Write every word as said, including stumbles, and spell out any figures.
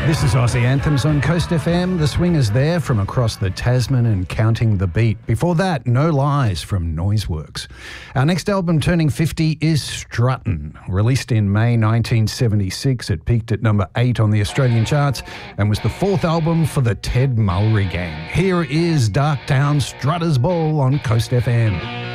This is Aussie Anthems on Coast F M. The Swingers there from across the Tasman and Counting the Beat. Before that, No Lies from Noiseworks. Our next album turning fifty is Struttin'. Released in May nineteen seventy-six, it peaked at number eight on the Australian charts and was the fourth album for the Ted Mulry Gang. Here is Dark Town Strutter's Ball on Coast F M.